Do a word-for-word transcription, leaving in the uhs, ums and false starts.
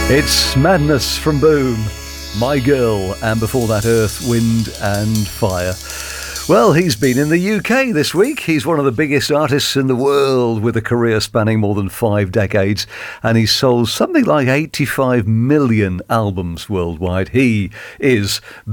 It's Madness from Boom, My Girl, and before that Earth, Wind and Fire. Well, he's been in the U K this week. He's one of the biggest artists in the world with a career spanning more than five decades, and he's sold something like eighty-five million albums worldwide. He is